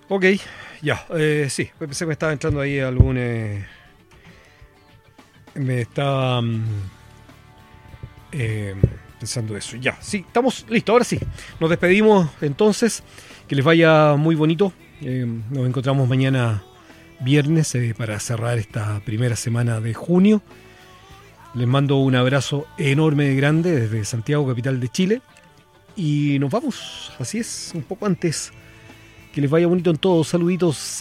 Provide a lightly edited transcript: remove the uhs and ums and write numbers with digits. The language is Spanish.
Ok, ya, sí, pensé que me estaba entrando ahí algún... me estaba eh, pensando eso. Ya, sí, estamos listos, ahora sí. Nos despedimos entonces, que les vaya muy bonito. Nos encontramos mañana viernes para cerrar esta primera semana de junio. Les mando un abrazo enorme, grande, desde Santiago, capital de Chile. Y nos vamos, así es, un poco antes. Que les vaya bonito en todo. Saluditos.